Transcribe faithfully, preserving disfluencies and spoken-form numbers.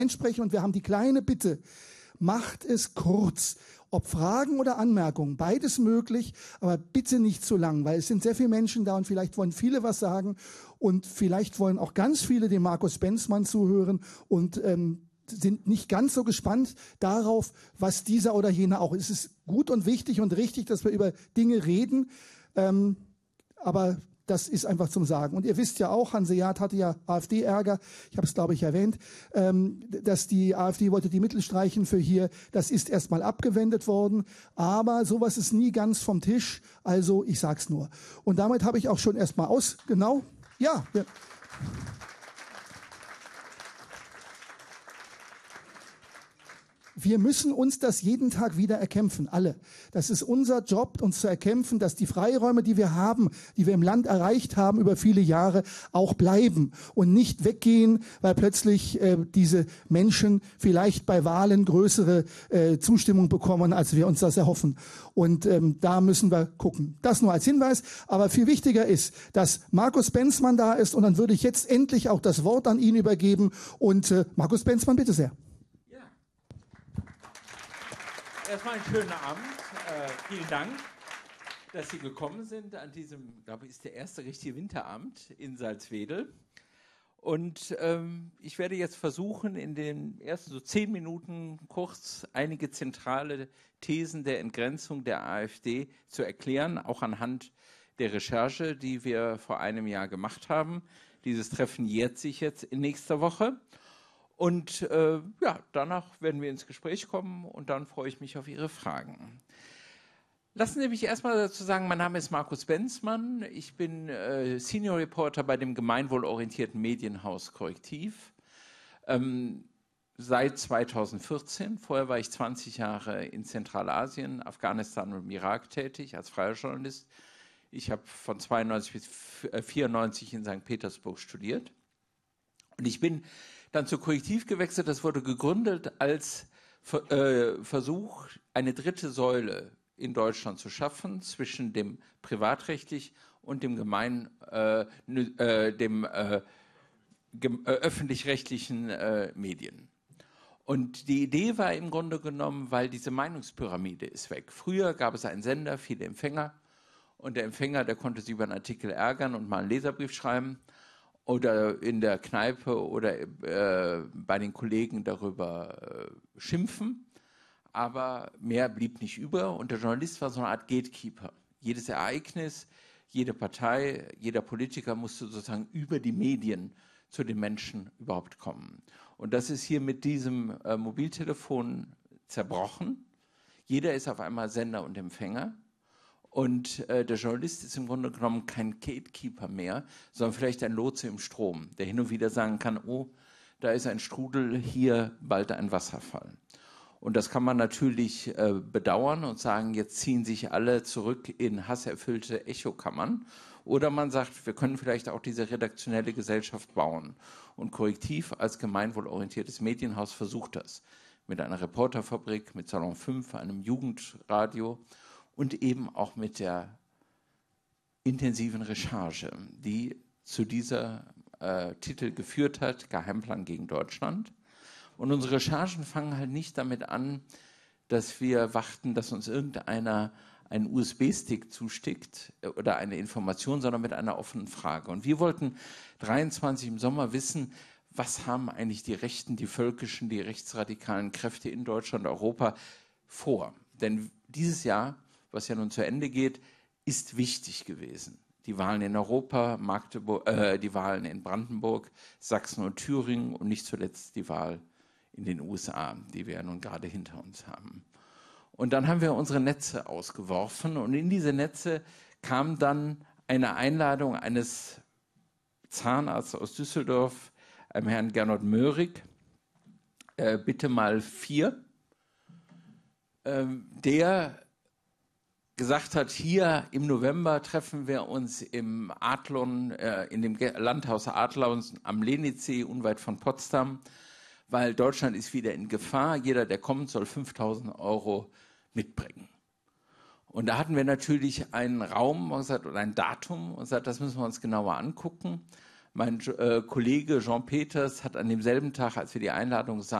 einsprechen und wir haben die kleine Bitte, macht es kurz. Ob Fragen oder Anmerkungen, beides möglich, aber bitte nicht zu lang, weil es sind sehr viele Menschen da und vielleicht wollen viele was sagen und vielleicht wollen auch ganz viele dem Markus Benzmann zuhören und ähm, sind nicht ganz so gespannt darauf, was dieser oder jener auch ist. Es ist gut und wichtig und richtig, dass wir über Dinge reden, ähm, aber das ist einfach zum Sagen. Und ihr wisst ja auch, Hanseat hatte ja AfD-Ärger, ich habe es glaube ich erwähnt, ähm, dass die AfD wollte die Mittel streichen für hier. Das ist erstmal abgewendet worden, aber sowas ist nie ganz vom Tisch, also ich sag's nur. Und damit habe ich auch schon erstmal aus, genau, ja. ja. Wir müssen uns das jeden Tag wieder erkämpfen, alle. Das ist unser Job, uns zu erkämpfen, dass die Freiräume, die wir haben, die wir im Land erreicht haben über viele Jahre, auch bleiben und nicht weggehen, weil plötzlich äh, diese Menschen vielleicht bei Wahlen größere äh, Zustimmung bekommen, als wir uns das erhoffen. Und ähm, da müssen wir gucken. Das nur als Hinweis. Aber viel wichtiger ist, dass Markus Benzmann da ist und dann würde ich jetzt endlich auch das Wort an ihn übergeben. Und äh, Markus Benzmann, bitte sehr. Erstmal einen schönen Abend. Äh, vielen Dank, dass Sie gekommen sind an diesem, glaube ich, ist der erste richtige Winterabend in Salzwedel. Und ähm, ich werde jetzt versuchen, in den ersten so zehn Minuten kurz einige zentrale Thesen der Entgrenzung der AfD zu erklären, auch anhand der Recherche, die wir vor einem Jahr gemacht haben. Dieses Treffen jährt sich jetzt in nächster Woche. Und äh, ja, danach werden wir ins Gespräch kommen und dann freue ich mich auf Ihre Fragen. Lassen Sie mich erstmal dazu sagen, mein Name ist Markus Benzmann. Ich bin äh, Senior Reporter bei dem gemeinwohlorientierten Medienhaus Correctiv ähm, seit zweitausendvierzehn. Vorher war ich zwanzig Jahre in Zentralasien, Afghanistan und im Irak tätig als freier Journalist. Ich habe von zweiundneunzig bis vierundneunzig in Sankt Petersburg studiert. Und ich bin dann zu Correctiv gewechselt. Das wurde gegründet als äh, Versuch, eine dritte Säule in Deutschland zu schaffen zwischen dem privatrechtlich und dem gemein, äh, äh, dem äh, äh, öffentlich-rechtlichen äh, Medien. Und die Idee war im Grunde genommen, weil diese Meinungspyramide ist weg. Früher gab es einen Sender, viele Empfänger, und der Empfänger, der konnte sich über einen Artikel ärgern und mal einen Leserbrief schreiben oder in der Kneipe oder äh, bei den Kollegen darüber äh, schimpfen. Aber mehr blieb nicht über und der Journalist war so eine Art Gatekeeper. Jedes Ereignis, jede Partei, jeder Politiker musste sozusagen über die Medien zu den Menschen überhaupt kommen. Und das ist hier mit diesem äh, Mobiltelefon zerbrochen. Jeder ist auf einmal Sender und Empfänger. Und äh, der Journalist ist im Grunde genommen kein Gatekeeper mehr, sondern vielleicht ein Lotse im Strom, der hin und wieder sagen kann, oh, da ist ein Strudel, hier bald ein Wasserfall. Und das kann man natürlich äh, bedauern und sagen, jetzt ziehen sich alle zurück in hasserfüllte Echokammern. Oder man sagt, wir können vielleicht auch diese redaktionelle Gesellschaft bauen. Und Correctiv als gemeinwohlorientiertes Medienhaus versucht das. Mit einer Reporterfabrik, mit Salon fünf, einem Jugendradio und eben auch mit der intensiven Recherche, die zu dieser äh, Titel geführt hat, Geheimplan gegen Deutschland. Und unsere Recherchen fangen halt nicht damit an, dass wir warten, dass uns irgendeiner einen U S B-Stick zustickt oder eine Information, sondern mit einer offenen Frage. Und wir wollten dreiundzwanzig im Sommer wissen, was haben eigentlich die Rechten, die völkischen, die rechtsradikalen Kräfte in Deutschland, Europa vor? Denn dieses Jahr, was ja nun zu Ende geht, ist wichtig gewesen. Die Wahlen in Europa, Magdeburg, äh, die Wahlen in Brandenburg, Sachsen und Thüringen und nicht zuletzt die Wahl in den U S A, die wir ja nun gerade hinter uns haben. Und dann haben wir unsere Netze ausgeworfen und in diese Netze kam dann eine Einladung eines Zahnarztes aus Düsseldorf, einem Herrn Gernot Möhrig, äh, bitte mal vier, äh, der gesagt hat, hier im November treffen wir uns im Adlon, äh, in dem Landhaus Adlon am Lenitzsee, unweit von Potsdam, weil Deutschland ist wieder in Gefahr. Jeder, der kommt, soll fünftausend Euro mitbringen. Und da hatten wir natürlich einen Raum und ein Datum und gesagt, das müssen wir uns genauer angucken, Mein äh, Kollege Jean Peters hat an demselben Tag, als wir die Einladung sahen,